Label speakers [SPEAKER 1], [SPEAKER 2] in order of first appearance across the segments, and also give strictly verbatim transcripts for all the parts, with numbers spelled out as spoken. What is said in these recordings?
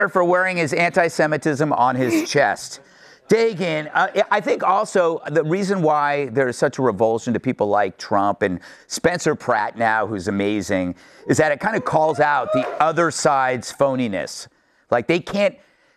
[SPEAKER 1] for wearing his anti-Semitism on his chest. Dagan, uh, I think also the reason why there's such a revulsion to people like Trump and Spencer Pratt now, who's amazing, is that it kind of calls out the other side's phoniness. Like they can't,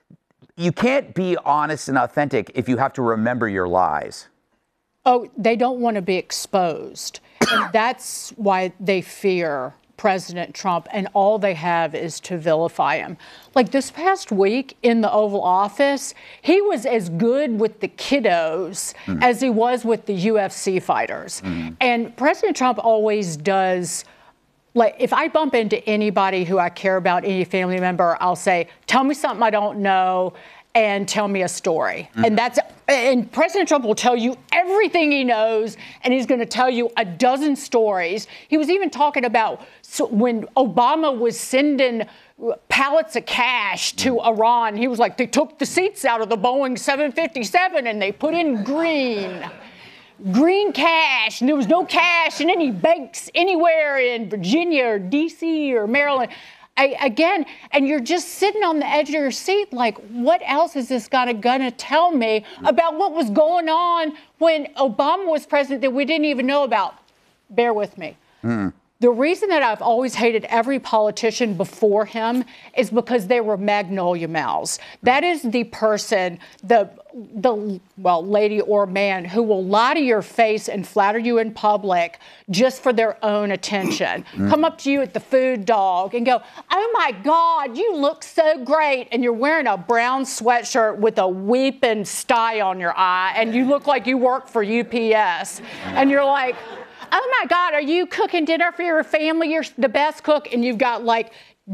[SPEAKER 1] you can't be honest and authentic if you have to remember your lies.
[SPEAKER 2] Oh, they don't want to be exposed. And that's why they fear President Trump, and all they have is to vilify him. Like this past week in the Oval Office, he was as good with the kiddos mm. as he was with the U F C fighters. Mm. And President Trump always does, like, if I bump into anybody who I care about, any family member, I'll say, tell me something I don't know and tell me a story. Mm. And that's, and President Trump will tell you everything he knows, and he's going to tell you a dozen stories. He was even talking about so when Obama was sending pallets of cash to mm. Iran. He was like, they took the seats out of the Boeing seven fifty-seven and they put in green. Green cash, and there was no cash in any banks anywhere in Virginia or D C or Maryland. I, again, and you're just sitting on the edge of your seat like, what else is this guy gonna tell me about what was going on when Obama was president that we didn't even know about? Bear with me. Mm. The reason that I've always hated every politician before him is because they were magnolia mouths. That is the person, the, the well, lady or man who will lie to your face and flatter you in public just for their own attention. Mm. Come up to you at the food dog and go, oh my God, you look so great. And you're wearing a brown sweatshirt with a weeping sty on your eye, and you look like you work for U P S. And you're like, oh my God, are you cooking dinner for your family? You're the best cook, and you've got like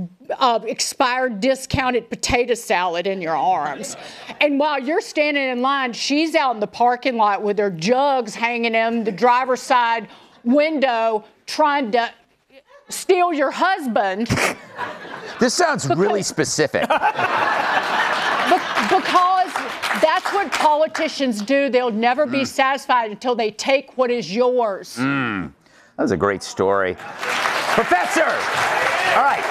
[SPEAKER 2] uh, expired, discounted potato salad in your arms. And while you're standing in line, she's out in the parking lot with her jugs hanging in the driver's side window trying to steal your husband.
[SPEAKER 1] This sounds because, really specific.
[SPEAKER 2] Because that's what politicians do. They'll never be mm. satisfied until they take what is yours.
[SPEAKER 1] Mm. That was a great story. Professor! All right.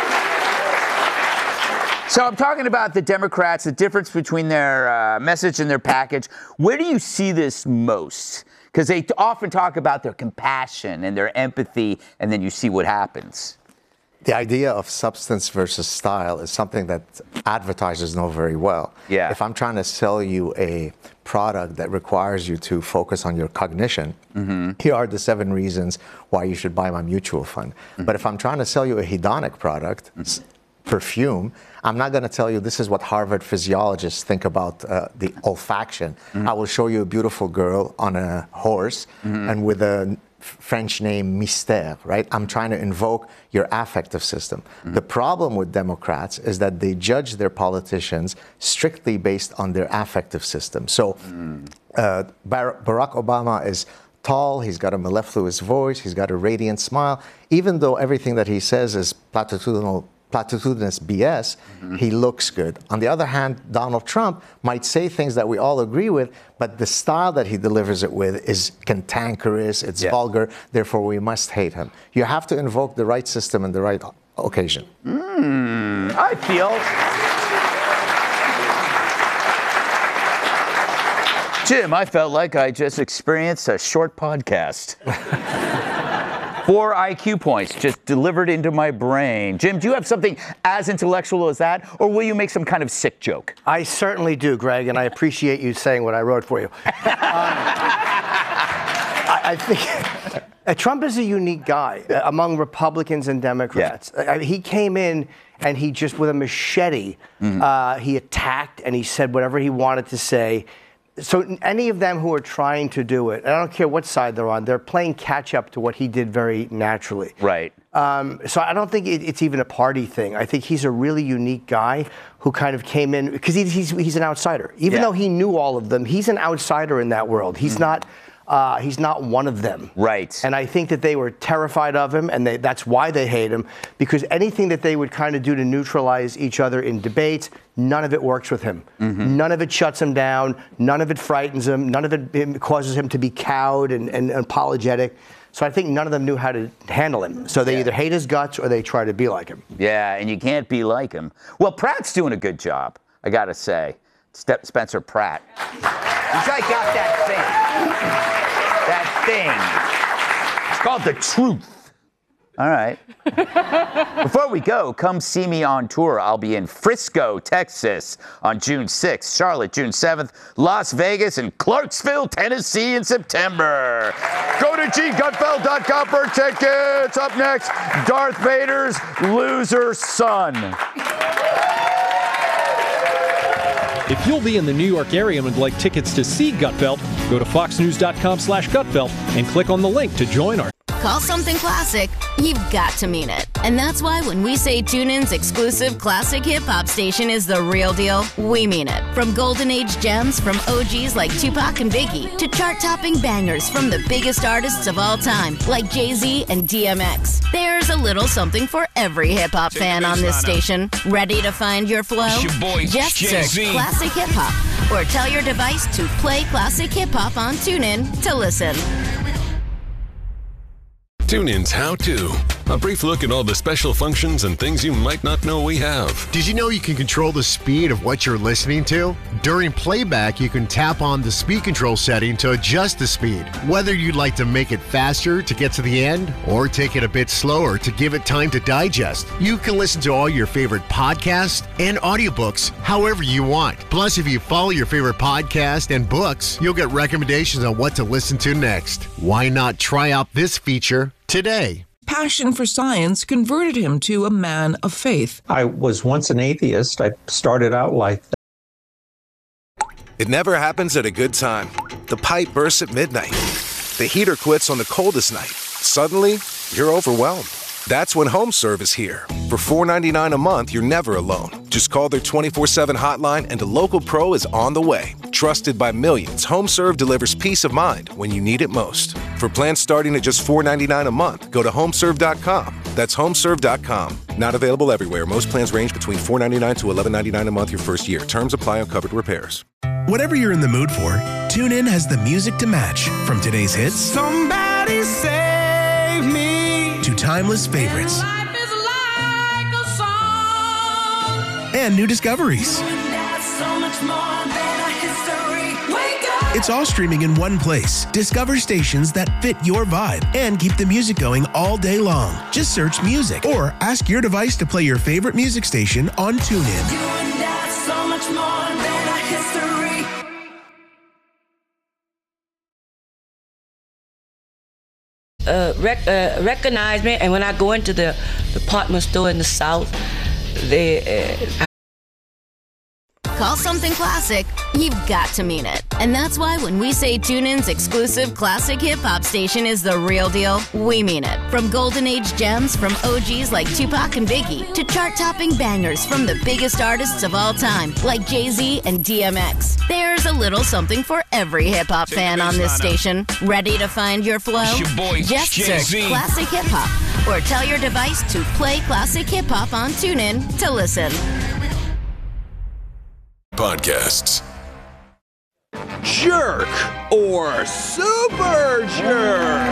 [SPEAKER 1] So I'm talking about the Democrats, the difference between their uh, message and their package. Where do you see this most? Because they often talk about their compassion and their empathy, and then you see what happens.
[SPEAKER 3] The idea of substance versus style is something that advertisers know very well.
[SPEAKER 1] Yeah.
[SPEAKER 3] If I'm trying to sell you a product that requires you to focus on your cognition, mm-hmm. here are the seven reasons why you should buy my mutual fund. Mm-hmm. But if I'm trying to sell you a hedonic product, mm-hmm. perfume, I'm not going to tell you this is what Harvard physiologists think about uh, the olfaction. Mm-hmm. I will show you a beautiful girl on a horse mm-hmm. and with a French name mystère, right? I'm trying to invoke your affective system. Mm-hmm. The problem with Democrats is that they judge their politicians strictly based on their affective system. So mm. uh, Bar- Barack Obama is tall, he's got a mellifluous voice, he's got a radiant smile. Even though everything that he says is platitudinal platitudinous B S, mm-hmm. he looks good. On the other hand, Donald Trump might say things that we all agree with, but the style that he delivers it with is cantankerous, it's yeah. vulgar, therefore we must hate him. You have to invoke the right system and the right occasion.
[SPEAKER 1] Mm, I feel... Jim, I felt like I just experienced a short podcast. Four I Q points just delivered into my brain. Jim, do you have something as intellectual as that, or will you make some kind of sick joke?
[SPEAKER 4] I certainly do, Greg, and I appreciate you saying what I wrote for you. um, I, I think uh, Trump is a unique guy uh, among Republicans and Democrats. Yeah. Uh, he came in and he just, with a machete, mm-hmm. uh, he attacked and he said whatever he wanted to say. So any of them who are trying to do it, and I don't care what side they're on, they're playing catch up to what he did very naturally.
[SPEAKER 1] Right.
[SPEAKER 4] Um, so I don't think it, it's even a party thing. I think he's a really unique guy who kind of came in because he, he's he's an outsider. Even yeah. though he knew all of them, he's an outsider in that world. He's mm. not. Uh, he's not one of them.
[SPEAKER 1] Right.
[SPEAKER 4] And I think that they were terrified of him, and they, that's why they hate him, because anything that they would kind of do to neutralize each other in debates, none of it works with him. Mm-hmm. None of it shuts him down. None of it frightens him. None of it causes him to be cowed and, and, and apologetic. So I think none of them knew how to handle him. So they
[SPEAKER 1] Yeah.
[SPEAKER 4] either hate his guts or they try to be like him.
[SPEAKER 1] Yeah, and you can't be like him. Well, Pratt's doing a good job, I gotta say. Ste- Spencer Pratt. He's like got that thing. That thing. It's called The Truth. All right. Before we go, come see me on tour. I'll be in Frisco, Texas on June sixth, Charlotte June seventh, Las Vegas, and Clarksville, Tennessee in September. Go to Gene Gutfeld dot com for tickets. Up next, Darth Vader's loser son.
[SPEAKER 5] If you'll be in the New York area and would like tickets to see Gutfeld, go to fox news dot com slash Gutfeld and click on the link to join our
[SPEAKER 6] Call something classic, you've got to mean it. And that's why when we say TuneIn's exclusive classic hip-hop station is the real deal, we mean it. From golden age gems from O Gs like Tupac and Biggie to chart-topping bangers from the biggest artists of all time like Jay-Z and D M X. There's a little something for every hip-hop fan on this station. Ready to find your flow?
[SPEAKER 7] Your boy,
[SPEAKER 6] Just
[SPEAKER 7] Jay-Z.
[SPEAKER 6] search Classic Hip Hop or tell your device to play Classic Hip Hop on TuneIn to listen.
[SPEAKER 8] TuneIn's How To. A brief look at all the special functions and things you might not know we have.
[SPEAKER 9] Did you know you can control the speed of what you're listening to? During playback, you can tap on the speed control setting to adjust the speed. Whether you'd like to make it faster to get to the end or take it a bit slower to give it time to digest, you can listen to all your favorite podcasts and audiobooks however you want. Plus, if you follow your favorite podcast and books, you'll get recommendations on what to listen to next. Why not try out this feature today?
[SPEAKER 10] Passion for science converted him to a man of faith.
[SPEAKER 11] I was once an atheist. I started out like that.
[SPEAKER 12] It never happens at a good time. The pipe bursts at midnight. The heater quits on the coldest night. Suddenly, you're overwhelmed. That's when HomeServe is here. For four ninety-nine a month, you're never alone. Just call their twenty-four seven hotline and a local pro is on the way. Trusted by millions, HomeServe delivers peace of mind when you need it most. For plans starting at just four ninety-nine a month, go to home serve dot com. That's home serve dot com. Not available everywhere. Most plans range between four ninety-nine to eleven ninety-nine a month your first year. Terms apply on covered repairs.
[SPEAKER 13] Whatever you're in the mood for, TuneIn has the music to match. From today's hits,
[SPEAKER 14] Somebody save me,
[SPEAKER 13] to timeless favorites,
[SPEAKER 14] life is like a song,
[SPEAKER 13] and new discoveries.
[SPEAKER 14] that's so much more than a history. Wake up!
[SPEAKER 13] It's all streaming in one place. Discover stations that fit your vibe and keep the music going all day long. Just search music or ask your device to play your favorite music station on TuneIn.
[SPEAKER 14] You and that's so much more than a history.
[SPEAKER 15] Uh, rec- uh, recognize me, and when I go into the department store in the South, they. Uh,
[SPEAKER 6] Call something classic, you've got to mean it. And that's why when we say TuneIn's exclusive classic hip-hop station is the real deal, we mean it. From golden age gems from O Gs like Tupac and Biggie to chart-topping bangers from the biggest artists of all time like Jay-Z and D M X. There's a little something for every hip-hop fan on this station. Ready to find your flow?
[SPEAKER 7] It's your boy,
[SPEAKER 6] Just
[SPEAKER 7] Jay-Z.
[SPEAKER 6] search Classic Hip Hop or tell your device to play Classic Hip Hop on TuneIn to listen.
[SPEAKER 8] Podcasts.
[SPEAKER 16] Jerk or super jerk?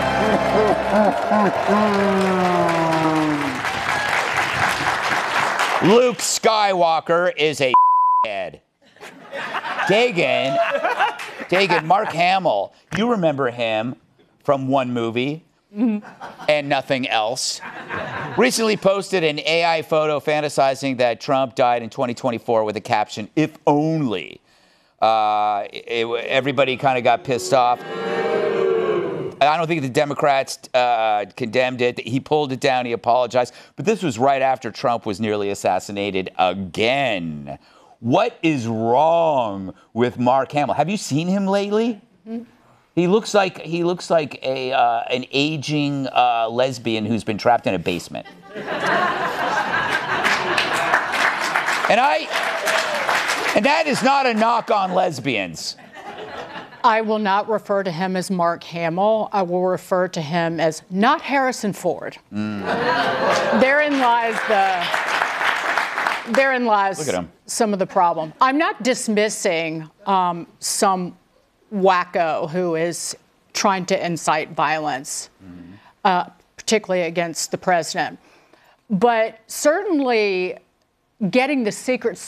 [SPEAKER 1] Luke Skywalker is a head. Dagan, Dagan, Mark Hamill, you remember him from one movie and nothing else. Recently posted an A I photo fantasizing that Trump died in twenty twenty-four with a caption, "If only." Uh, it, everybody kind of got pissed off. I don't think the Democrats uh, condemned it. He pulled it down. He apologized. But this was right after Trump was nearly assassinated again. What is wrong with Mark Hamill? Have you seen him lately? Mm-hmm. He looks like he looks like a uh, an aging uh, lesbian who's been trapped in a basement. and I and that is not a knock on lesbians.
[SPEAKER 2] I will not refer to him as Mark Hamill. I will refer to him as not Harrison Ford. Mm. Therein lies the. Therein lies
[SPEAKER 1] Look at him.
[SPEAKER 2] some of the problem. I'm not dismissing um, some wacko who is trying to incite violence, mm-hmm. uh, particularly against the president. But certainly getting the Secret